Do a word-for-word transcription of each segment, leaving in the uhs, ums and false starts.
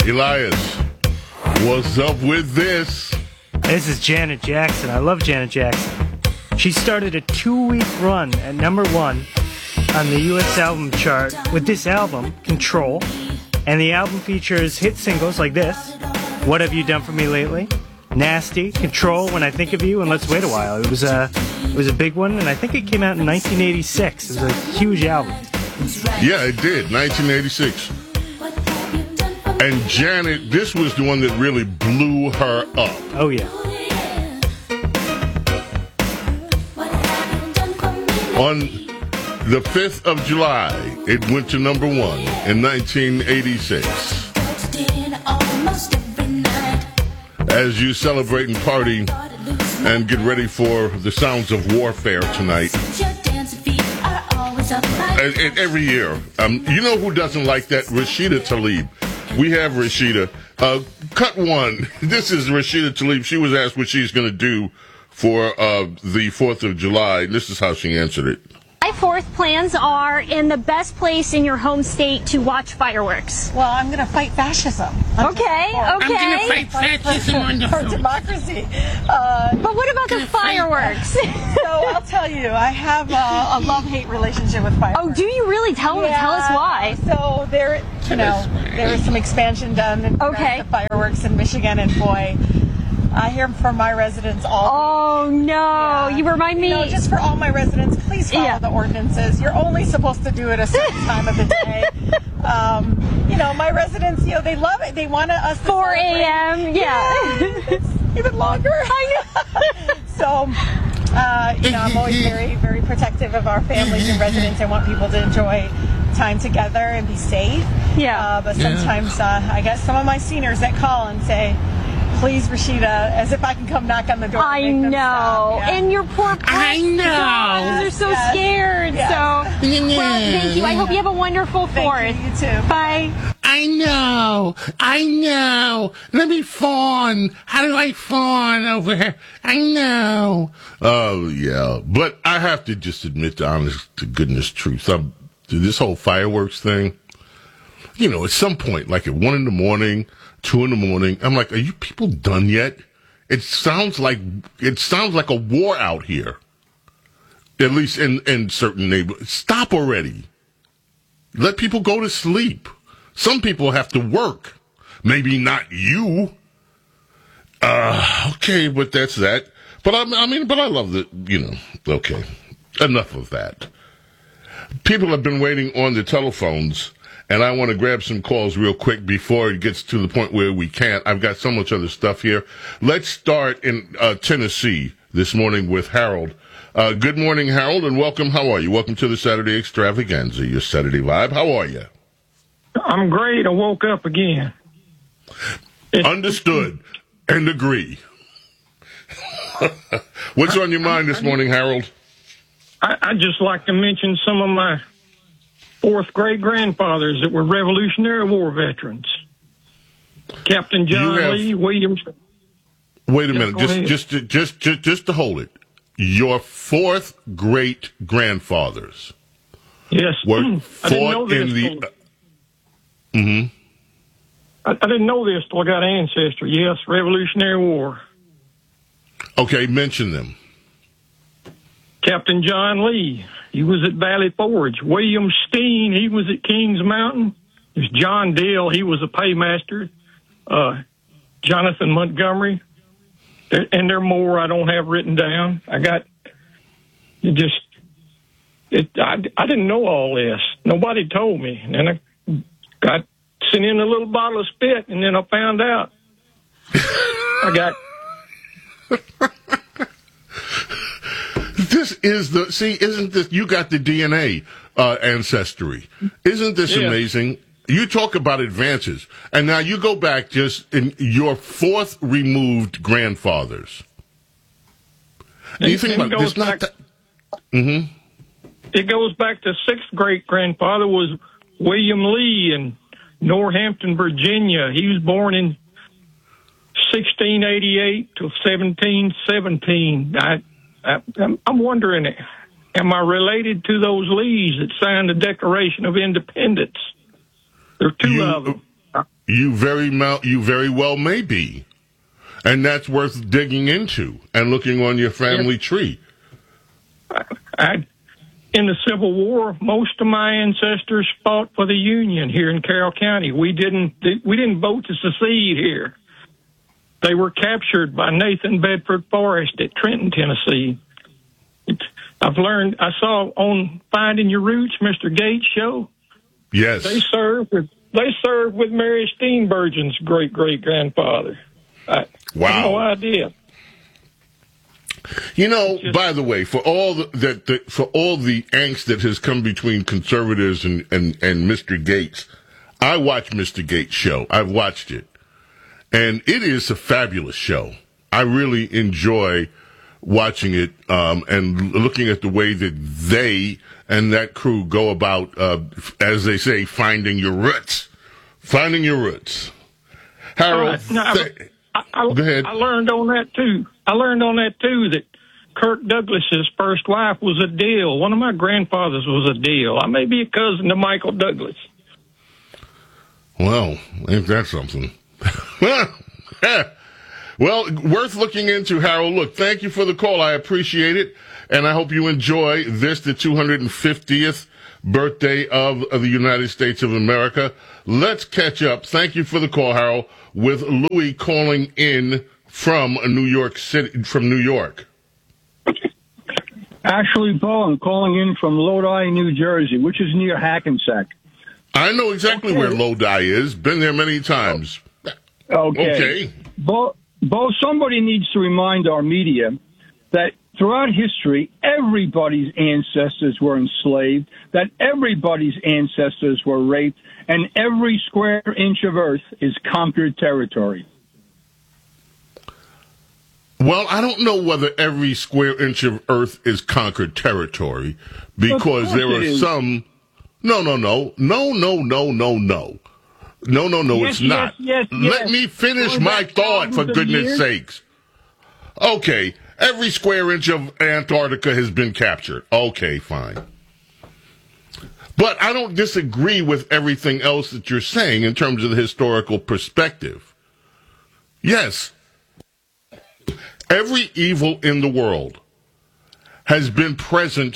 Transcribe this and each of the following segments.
Elias, what's up with this? This is Janet Jackson. I love Janet Jackson. She started a two-week run at number one on the U S album chart with this album, Control. And the album features hit singles like this, What Have You Done For Me Lately? Nasty, Control, When I Think of You, and Let's Wait a While. It was a, it was a big one, and I think it came out in nineteen eighty-six. It was a huge album. Yeah, it did, nineteen eighty-six. And Janet, this was the one that really blew her up. Oh, yeah. On the fifth of July, it went to number one in nineteen eighty-six. As you celebrate and party and get ready for the sounds of warfare tonight. And, and every year, um, you know who doesn't like that? Rashida Tlaib. We have Rashida. Uh, cut one. This is Rashida Tlaib. She was asked what she's going to do for uh, the fourth of July. This is how she answered it. My fourth plans are in the best place in your home state to watch fireworks. Well, I'm going to fight fascism. I'm okay, okay. I'm going to fight fascism on the for democracy. Uh, but what about the fireworks? So I'll tell you, I have a, a love-hate relationship with fireworks. Oh, do you really? Tell yeah. me. Tell us why. So there, you know, there was some expansion done in okay. the fireworks in Michigan, and boy, I hear from my residents all Oh, no. Yeah. You remind me. You know, just for all my residents, please follow yeah. the ordinances. You're only supposed to do it a certain time of the day. Um, you know, my residents, you know, they love it. They want us to four a.m. Yeah. yeah. It's even longer. I know. So, uh, you know, I'm always very, very protective of our families and residents. I want people to enjoy time together and be safe. Yeah. Uh, but sometimes uh, I get some of my seniors that call and say, please, Rashida, as if I can come knock on the door. I know. Yeah. And your poor pets. I know. Dogs are so yes. scared. Yes. So, well, thank you. I hope you have a wonderful fourth. Thank you. You too. Bye. I know. I know. Let me fawn. How do I fawn over here? I know. Oh, yeah. But I have to just admit the honest to goodness truth. I'm, this whole fireworks thing, you know, at some point, like at one in the morning, two in the morning, I'm like, are you people done yet? It sounds like, it sounds like a war out here. At least in, in certain neighborhoods. Stop already. Let people go to sleep. Some people have to work. Maybe not you. Uh, okay, but that's that. But I, I mean, but I love the, you know, okay. Enough of that. People have been waiting on the telephones, and I want to grab some calls real quick before it gets to the point where we can't. I've got so much other stuff here. Let's start in uh, Tennessee this morning with Harold. Uh, good morning, Harold, and welcome. How are you? Welcome to the Saturday Extravaganza, your Saturday Live. How are you? I'm great. I woke up again. Understood and agree. What's on your mind this morning, Harold? I, I'd just like to mention some of my fourth great grandfathers that were Revolutionary War veterans. Captain John have, Lee Williams. Wait a yeah, minute, just, just, to, just, just, just to hold it. Your fourth great grandfathers. Yes, were I fought didn't know this in the. till, Uh, mm-hmm. I, I didn't know this till I got Ancestry. Yes, Revolutionary War. Okay, mention them. Captain John Lee, he was at Valley Forge. William Steen, he was at Kings Mountain. There's John Dale, he was a paymaster. Uh, Jonathan Montgomery, there, and there are more I don't have written down. I got it just it. I, I didn't know all this. Nobody told me, and then I got sent in a little bottle of spit, and then I found out. I got. This is the, see, isn't this, you got the D N A uh, ancestry. Isn't this yeah. amazing? You talk about advances, and now you go back just in your fourth removed grandfathers. And you think about it, it's not that. Mm-hmm. It goes back to sixth great grandfather was William Lee in Northampton, Virginia. He was born in sixteen eighty-eight to seventeen seventeen. I, I, I'm wondering, am I related to those Lees that signed the Declaration of Independence? There are two You, of them. You very mal- you very well may be. And that's worth digging into and looking on your family tree. I, I, in the Civil War, most of my ancestors fought for the Union here in Carroll County. We didn't we didn't vote to secede here. They were captured by Nathan Bedford Forrest at Trenton, Tennessee. It's, I've learned. I saw on Finding Your Roots, Mister Gates' show. Yes, they served with they served with Mary Steenburgen's great great grandfather. I, wow, I had no idea. You know, just, by the way, for all the, that, the, for all the angst that has come between conservatives and, and, and Mister Gates, I watch Mister Gates' show. I've watched it, and it is a fabulous show. I really enjoy watching it um, and looking at the way that they and that crew go about, uh, as they say, finding your roots, finding your roots. Harold, right. no, th- I, I, go ahead. I learned on that too. I learned on that too that Kirk Douglas's first wife was a Deal. One of my grandfathers was a Deal. I may be a cousin to Michael Douglas. Well, ain't that something? Well, worth looking into, Harold. Look, thank you for the call. I appreciate it, and I hope you enjoy this, the two hundred fiftieth birthday of, of the United States of America. Let's catch up. Thank you for the call, Harold, with Louis calling in from New York City, from New York. Actually, Bo, I'm calling in from Lodi, New Jersey, which is near Hackensack. I know exactly okay. where Lodi is. Been there many times. Okay. Okay. Bo, Bo, somebody needs to remind our media that throughout history, everybody's ancestors were enslaved, that everybody's ancestors were raped, and every square inch of earth is conquered territory. Well, I don't know whether every square inch of earth is conquered territory, because there are some... No, no, no. No, no, no, no, no. No, no, no, yes, it's not. Yes, yes, Let yes. me finish Going my back thought, for thousands of goodness years? sakes. Okay, every square inch of Antarctica has been captured. Okay, fine. But I don't disagree with everything else that you're saying in terms of the historical perspective. Yes, every evil in the world has been present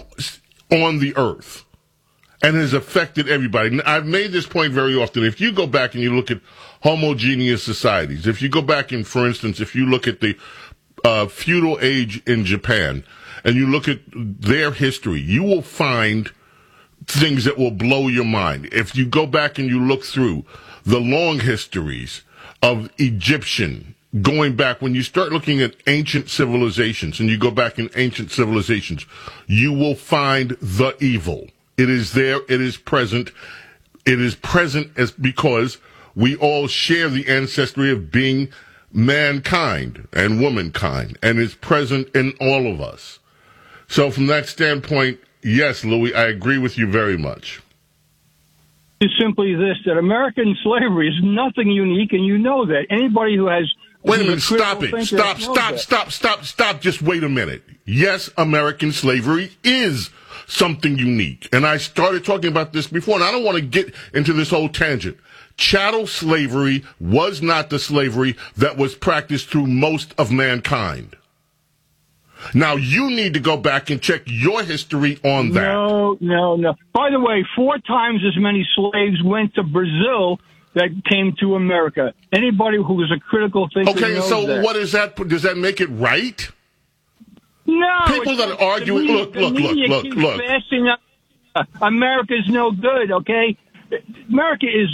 on the earth and has affected everybody. I've made this point very often. If you go back and you look at homogeneous societies, if you go back and, for instance, if you look at the uh, feudal age in Japan and you look at their history, you will find things that will blow your mind. If you go back and you look through the long histories of Egyptian, going back, when you start looking at ancient civilizations and you go back in ancient civilizations, you will find the evil. It is there. It is present. It is present as because we all share the ancestry of being mankind and womankind, and it's present in all of us. So from that standpoint, yes, Louis, I agree with you very much. It's simply this, that American slavery is nothing unique, and you know that. Anybody who has... Wait a minute, stop it. Stop, stop, that. stop, stop, stop. Just wait a minute. Yes, American slavery is something unique. And I started talking about this before, and I don't want to get into this whole tangent. Chattel slavery was not the slavery that was practiced through most of mankind. Now, you need to go back and check your history on that. No, no, no. By the way, four times as many slaves went to Brazil that came to America. Anybody who was a critical thinker Okay, knows so that. what is that? Does that make it right? No. People that argue, the media, look, look, the media look, keeps look, look. bashing up, uh, America's no good, okay? America is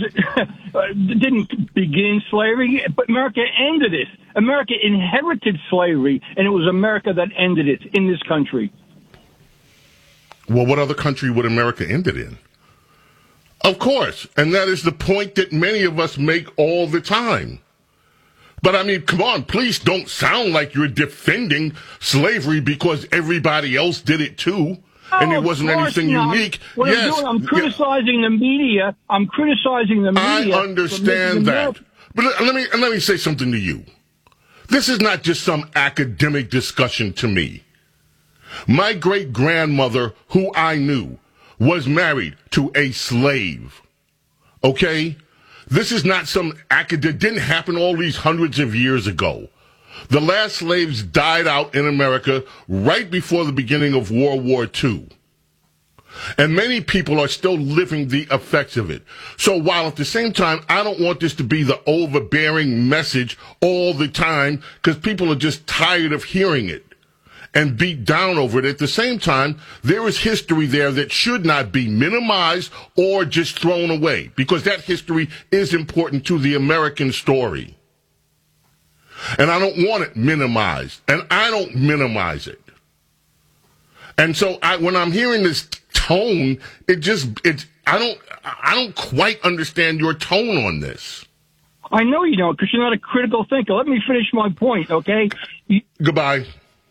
didn't begin slavery, but America ended it. America inherited slavery, and it was America that ended it in this country. Well, what other country would America end it in? Of course, and that is the point that many of us make all the time. But I mean, come on, please don't sound like you're defending slavery because everybody else did it too. And Oh, it wasn't of course anything not. unique. What yes, I'm doing, I'm yeah, criticizing the media. I'm criticizing the I media. for understand making that. up. But let, let me let me say something to you. This is not just some academic discussion to me. My great grandmother, who I knew, was married to a slave. Okay? This is not some academic, didn't happen all these hundreds of years ago. The last slaves died out in America right before the beginning of World War Two. And many people are still living the effects of it. So while at the same time, I don't want this to be the overbearing message all the time, because people are just tired of hearing it and beat down over it. At the same time, there is history there that should not be minimized or just thrown away, because that history is important to the American story. And I don't want it minimized, and I don't minimize it. And so I, when I'm hearing this tone, it just, it's, I don't, I don't quite understand your tone on this. I know you don't, because you're not a critical thinker. Let me finish my point, okay? You- Goodbye.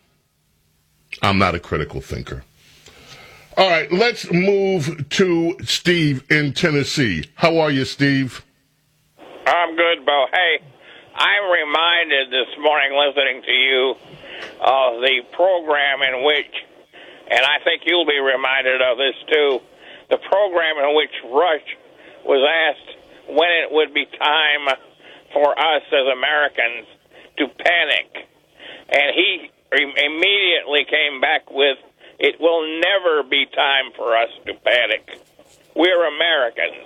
I'm not a critical thinker. All right, let's move to Steve in Tennessee. How are you, Steve? I'm good, Bo. Hey, I'm reminded this morning listening to you of the program in which, and I think you'll be reminded of this too, the program in which Rush was asked when it would be time for us as Americans to panic. And he immediately came back with, it will never be time for us to panic. We're Americans.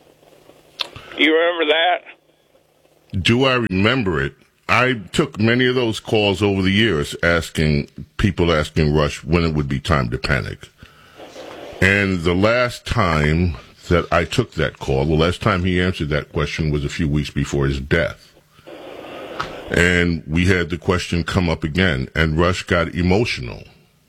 Do you remember that? Do I remember it? I took many of those calls over the years, asking people asking Rush when it would be time to panic. And the last time that I took that call, the last time he answered that question was a few weeks before his death. And we had the question come up again, and Rush got emotional.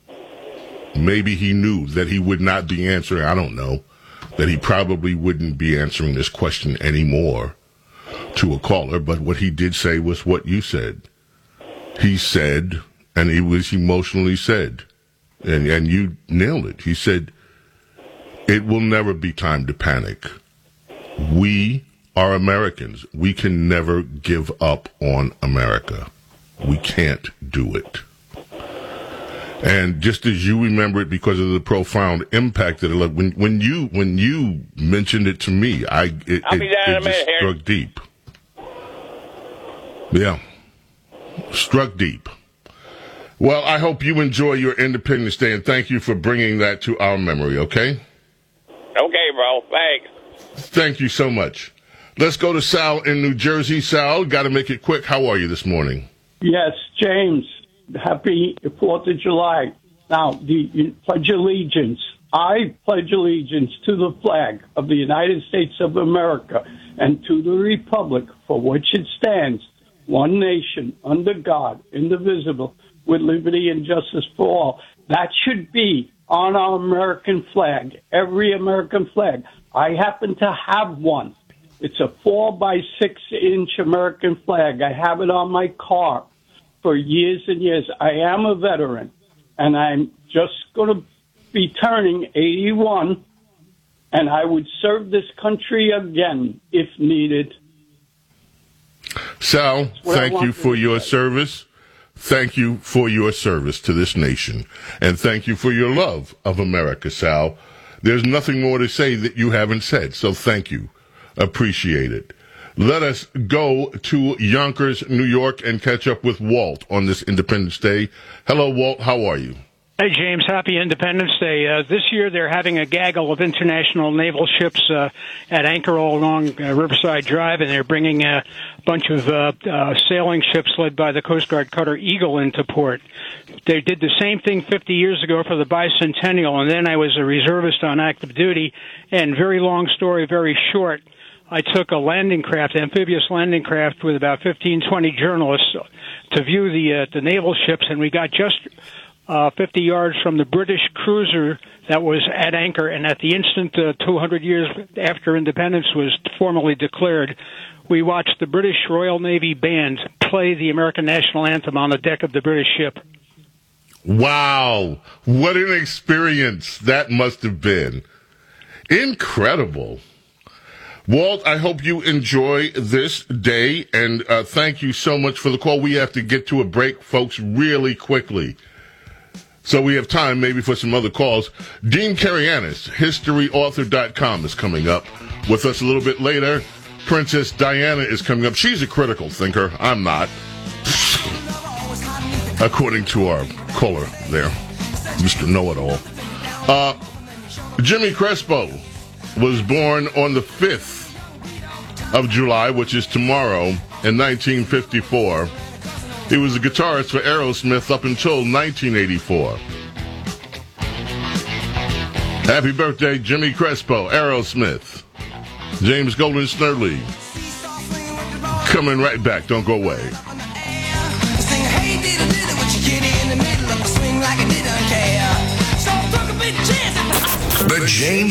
Maybe he knew that he would not be answering, I don't know, that he probably wouldn't be answering this question anymore to a caller, but what he did say was what you said. He said, and he was emotionally said, and, and you nailed it. He said, it will never be time to panic. We are Americans. We can never give up on America. We can't do it. And just as you remember it because of the profound impact that it left, when, when you when you mentioned it to me, I it, I'll be it, down in it a minute just here. struck deep. Yeah, struck deep. Well, I hope you enjoy your Independence Day, and thank you for bringing that to our memory, okay? Okay, bro. Thanks. Thank you so much. Let's go to Sal in New Jersey. Sal, got to make it quick. How are you this morning? Yes, James. Happy fourth of July. Now, the you pledge allegiance. I pledge allegiance to the flag of the United States of America and to the republic for which it stands, one nation, under God, indivisible, with liberty and justice for all. That should be on our American flag, every American flag. I happen to have one. It's a four by six inch American flag. I have it on my car for years and years. I am a veteran, and I'm just going to be turning eighty-one, and I would serve this country again if needed. Sal, thank you for your service. Thank you for your service to this nation. And thank you for your love of America, Sal. There's nothing more to say that you haven't said, so thank you. Appreciate it. Let us go to Yonkers, New York, and catch up with Walt on this Independence Day. Hello, Walt. How are you? Hey, James. Happy Independence Day. Uh, this year they're having a gaggle of international naval ships uh, at anchor all along uh, Riverside Drive, and they're bringing a bunch of uh, uh, sailing ships led by the Coast Guard cutter Eagle into port. They did the same thing fifty years ago for the bicentennial, and then I was a reservist on active duty, and very long story, very short. I took a landing craft, amphibious landing craft, with about fifteen, twenty journalists to view the uh, the naval ships, and we got just uh, fifty yards from the British cruiser that was at anchor. And at the instant, uh, two hundred years after independence was formally declared, we watched the British Royal Navy Band play the American national anthem on the deck of the British ship. Wow. What an experience that must have been. Incredible. Walt, I hope you enjoy this day, and uh, thank you so much for the call. We have to get to a break, folks, really quickly. So we have time maybe for some other calls. Dean Karayanis, history author dot com, is coming up with us a little bit later. Princess Diana is coming up. She's a critical thinker. I'm not. According to our caller there, Mister Know-It-All. Uh, Jimmy Crespo was born on the fifth of July, which is tomorrow, in nineteen fifty-four. He was a guitarist for Aerosmith up until nineteen eighty-four. Happy birthday, Jimmy Crespo, Aerosmith. James Golden Snurley. Coming right back. Don't go away. The James